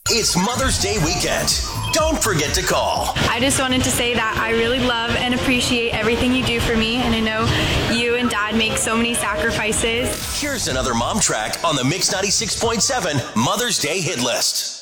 It's Mother's Day weekend. Don't forget to call. I just wanted to say that I really love and appreciate everything you do for me, and I know you and Dad make so many sacrifices. Here's another mom track on the Mix 96.7 Mother's Day hit list.